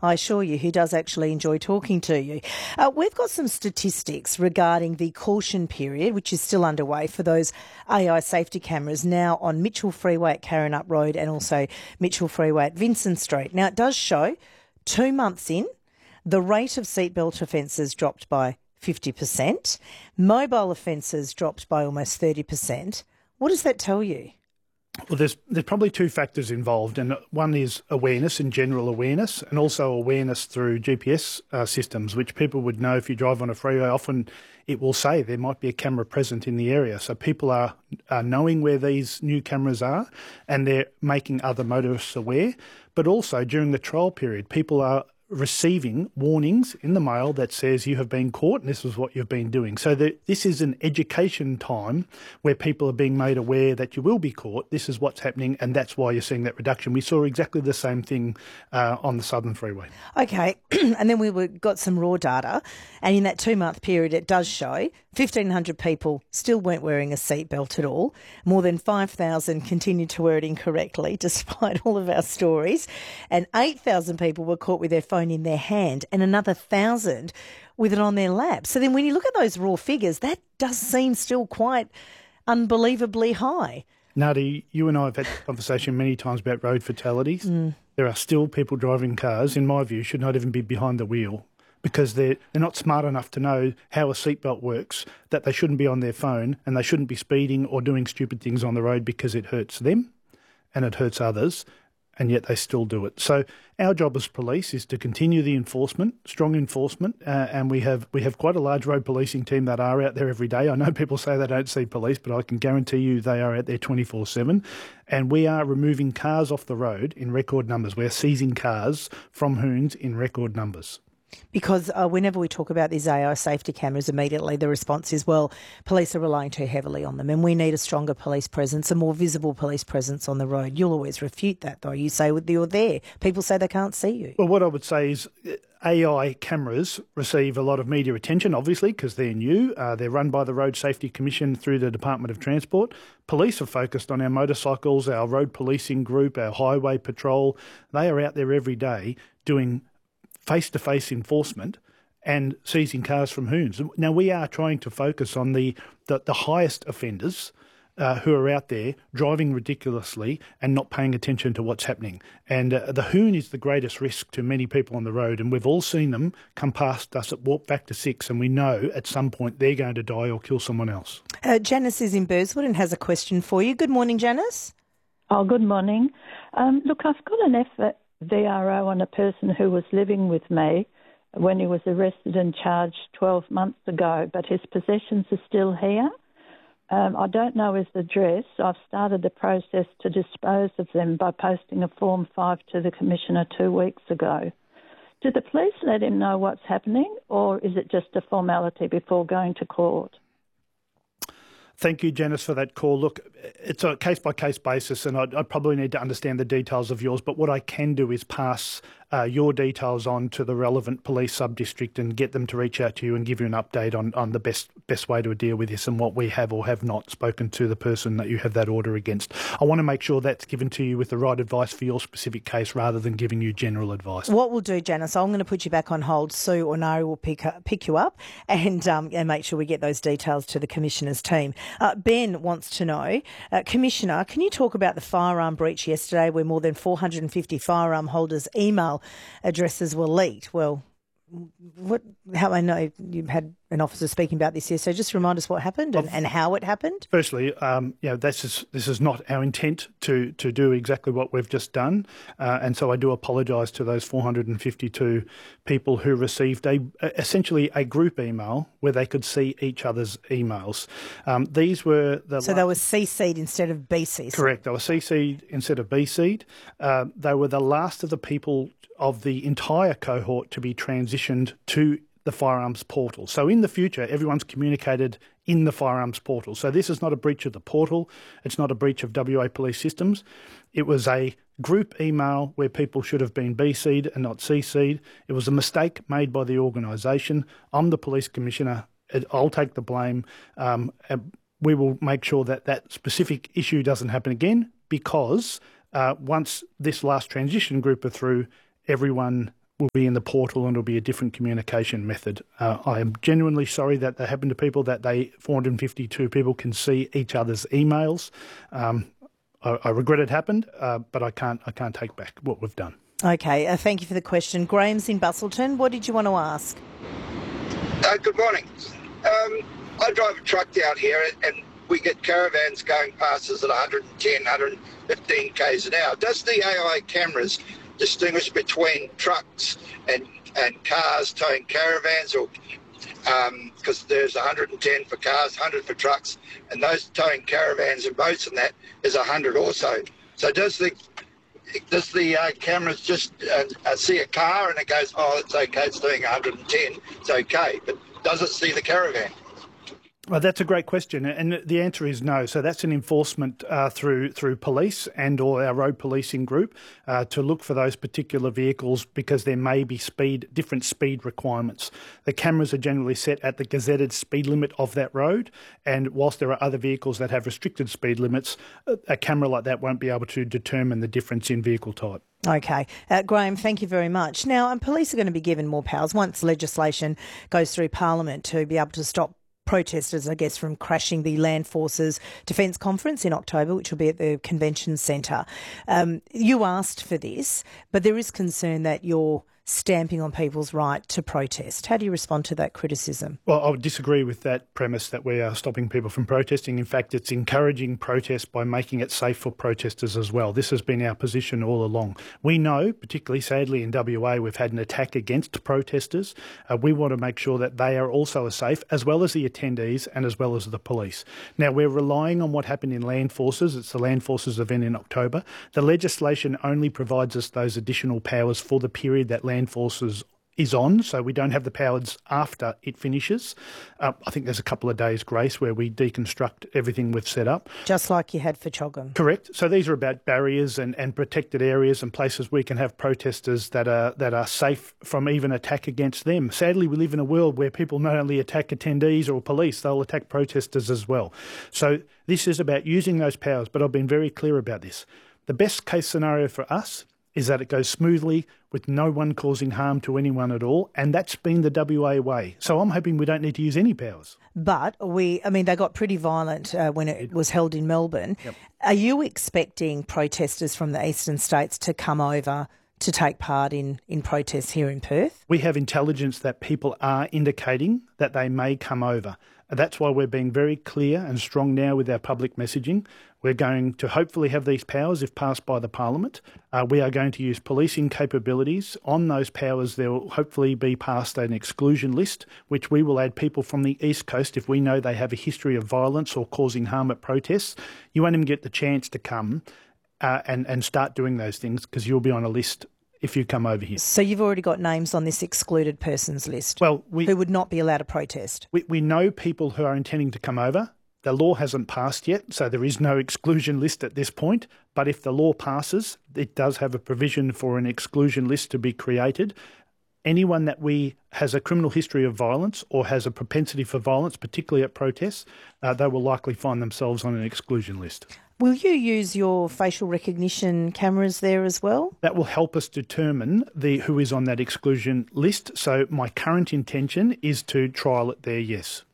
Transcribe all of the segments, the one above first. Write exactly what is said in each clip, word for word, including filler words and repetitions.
I assure you, he does actually enjoy talking to you. Uh, we've got some statistics regarding the caution period, which is still underway for those A I safety cameras now on Mitchell Freeway at Karrinyup Road and also Mitchell Freeway at Vincent Street. Now, it does show two months in, the rate of seatbelt offences dropped by fifty percent. Mobile offences dropped by almost thirty percent. What does that tell you? Well, there's there's probably two factors involved, and one is awareness and general awareness, and also awareness through G P S uh, systems, which people would know if you drive on a freeway. Often it will say there might be a camera present in the area, so people are, are knowing where these new cameras are, and they're making other motorists aware. But also during the trial period, people are receiving warnings in the mail that says you have been caught and this is what you've been doing. So the, this is an education time where people are being made aware that you will be caught, this is what's happening, and that's why you're seeing that reduction. We saw exactly the same thing uh, on the Southern Freeway. Okay, and then we were, got some raw data, and in that two-month period it does show fifteen hundred people still weren't wearing a seatbelt at all. More than five thousand continued to wear it incorrectly despite all of our stories, and eight thousand people were caught with their phone in their hand and another one thousand with it on their lap. So then when you look at those raw figures, that does seem still quite unbelievably high. Nadi, you and I have had a conversation many times about road fatalities. Mm. There are still people driving cars, in my view, should not even be behind the wheel because they're, they're not smart enough to know how a seatbelt works, that they shouldn't be on their phone and they shouldn't be speeding or doing stupid things on the road because it hurts them and it hurts others, and yet they still do it. So our job as police is to continue the enforcement, strong enforcement, uh, and we have we have quite a large road policing team that are out there every day. I know people say they don't see police, but I can guarantee you they are out there twenty-four seven, and we are removing cars off the road in record numbers. We're seizing cars from Hoons in record numbers. Because uh, whenever we talk about these A I safety cameras, immediately the response is, well, police are relying too heavily on them and we need a stronger police presence, a more visible police presence on the road. You'll always refute that, though. You say you're there. People say they can't see you. Well, what I would say is A I cameras receive a lot of media attention, obviously, because they're new. Uh, they're run by the Road Safety Commission through the Department of Transport. Police are focused on our motorcycles, our road policing group, our highway patrol. They are out there every day doing face-to-face enforcement and seizing cars from Hoons. Now, we are trying to focus on the, the, the highest offenders uh, who are out there driving ridiculously and not paying attention to what's happening. And uh, the Hoon is the greatest risk to many people on the road, and we've all seen them come past us at Warp Back to Six, and we know at some point they're going to die or kill someone else. Uh, Janice is in Burswood and has a question for you. Good morning, Janice. Oh, good morning. Um, look, I've got an effort. V R O on a person who was living with me when he was arrested and charged twelve months ago, but his possessions are still here. Um, I don't know his address. I've started the process to dispose of them by posting a Form five to the Commissioner two weeks ago. Do the police let him know what's happening, or is it just a formality before going to court? Thank you, Janice, for that call. Look, it's a case-by-case basis, and I'd, I'd probably need to understand the details of yours, but what I can do is pass uh, your details on to the relevant police sub-district and get them to reach out to you and give you an update on, on the best best way to deal with this and what we have or have not spoken to the person that you have that order against. I want to make sure that's given to you with the right advice for your specific case rather than giving you general advice. What we'll do, Janice, I'm going to put you back on hold. Sue or Nari will pick up, pick you up and, um, and make sure we get those details to the Commissioner's team. Uh, Ben wants to know, uh, Commissioner, can you talk about the firearm breach yesterday where more than four hundred fifty firearm holders' email addresses were leaked? Well, what? How I know you had an officer speaking about this here, so just remind us what happened and, and how it happened. Firstly, um, you know, this is this is not our intent to to do exactly what we've just done, uh, and so I do apologise to those four hundred fifty-two people who received a essentially a group email where they could see each other's emails. Um, these were the so last... they were C C'd instead of B C'd. Correct, they were C C'd instead of B C'd. Uh, they were the last of the people of the entire cohort to be transitioned to the firearms portal. So in the future, everyone's communicated in the firearms portal. So this is not a breach of the portal. It's not a breach of W A police systems. It was a group email where people should have been B C'd and not C C'd. It was a mistake made by the organisation. I'm the police commissioner. I'll take the blame. Um, we will make sure that that specific issue doesn't happen again, because uh, once this last transition group are through, everyone will be in the portal and it'll be a different communication method. Uh, I am genuinely sorry that that happened to people, that they four hundred fifty-two people can see each other's emails. Um, I, I regret it happened, uh, but I can't I can't take back what we've done. Okay, uh, thank you for the question. Graham's in Busselton. What did you want to ask? Uh, good morning. Um, I drive a truck down here and we get caravans going past us at one hundred ten, one hundred fifteen kays an hour. Does the A I cameras distinguish between trucks and, and cars towing caravans, or because um, there's one hundred ten for cars, one hundred for trucks, and those towing caravans and boats and that is one hundred also. So does the does the uh, cameras just uh, uh, see a car and it goes, oh, it's okay, it's doing one hundred ten, it's okay, but does it see the caravan? Well, that's a great question, and the answer is no. So that's an enforcement uh, through through police and or our road policing group uh, to look for those particular vehicles, because there may be speed different speed requirements. The cameras are generally set at the gazetted speed limit of that road, and whilst there are other vehicles that have restricted speed limits, a camera like that won't be able to determine the difference in vehicle type. Okay. Uh, Graham, thank you very much. Now, um, police are going to be given more powers once legislation goes through Parliament to be able to stop protesters, I guess, from crashing the Land Forces Defence Conference in October, which will be at the Convention Centre. Um, you asked for this, but there is concern that you're stamping on people's right to protest. How do you respond to that criticism? Well, I would disagree with that premise that we are stopping people from protesting. In fact, it's encouraging protest by making it safe for protesters as well. This has been our position all along. We know, particularly sadly in W A, we've had an attack against protesters. Uh, we want to make sure that they are also as safe, as well as the attendees and as well as the police. Now, we're relying on what happened in Land Forces. It's the Land Forces event in October. The legislation only provides us those additional powers for the period that Land Forces is on, so we don't have the powers after it finishes. Uh, I think there's a couple of days grace where we deconstruct everything we've set up. Just like you had for Choggum. Correct. So these are about barriers and, and protected areas and places we can have protesters that are that are safe from even attack against them. Sadly, we live in a world where people not only attack attendees or police, they'll attack protesters as well. So this is about using those powers, but I've been very clear about this. The best case scenario for us is that it goes smoothly with no one causing harm to anyone at all, and that's been the W A way. So I'm hoping we don't need to use any powers. But we, I mean, they got pretty violent uh, when it was held in Melbourne. Yep. Are you expecting protesters from the eastern states to come over to take part in, in protests here in Perth? We have intelligence that people are indicating that they may come over. That's why we're being very clear and strong now with our public messaging. We're going to hopefully have these powers if passed by the Parliament. Uh, we are going to use policing capabilities. On those powers, there will hopefully be passed an exclusion list, which we will add people from the East Coast if we know they have a history of violence or causing harm at protests. You won't even get the chance to come uh, and, and start doing those things, because you'll be on a list if you come over here. So you've already got names on this excluded persons list, well, we, who would not be allowed to protest? We, we know people who are intending to come over. The law hasn't passed yet, so there is no exclusion list at this point. But if the law passes, it does have a provision for an exclusion list to be created. Anyone that we has a criminal history of violence or has a propensity for violence, particularly at protests, uh, they will likely find themselves on an exclusion list. Will you use your facial recognition cameras there as well? That will help us determine the who is on that exclusion list. So my current intention is to trial it there, yes.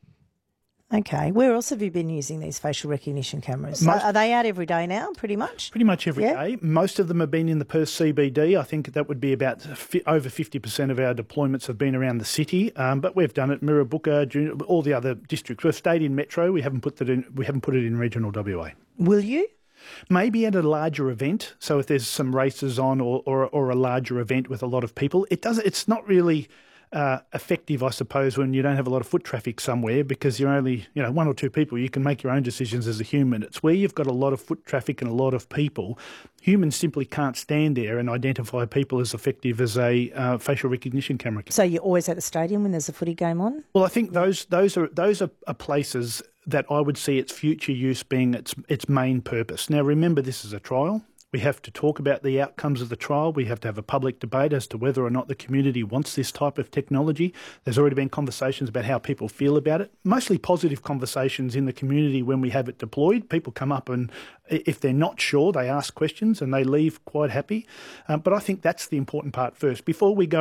Okay. Where else have you been using these facial recognition cameras? Most, are they out every day now, pretty much? Pretty much every yeah. day. Most of them have been in the Perth C B D. I think that would be about fi- over fifty percent of our deployments have been around the city, um, but we've done it Mirrabooka, all the other districts. We've stayed in Metro. We haven't put that in. We haven't put it in regional W A. Will you? Maybe at a larger event. So if there's some races on, or or, or a larger event with a lot of people, it does. It's not really Uh, effective, I suppose, when you don't have a lot of foot traffic somewhere, because you're only, you know, one or two people. You can make your own decisions as a human. It's where you've got a lot of foot traffic and a lot of people. Humans simply can't stand there and identify people as effective as a uh, facial recognition camera. So you're always at the stadium when there's a footy game on? Well, I think those those are those are, are places that I would see its future use being its its main purpose. Now, remember, this is a trial. We have to talk about the outcomes of the trial. We have to have a public debate as to whether or not the community wants this type of technology. There's already been conversations about how people feel about it, mostly positive conversations in the community when we have it deployed. People come up and if they're not sure, they ask questions and they leave quite happy. Um, but I think that's the important part first. Before we go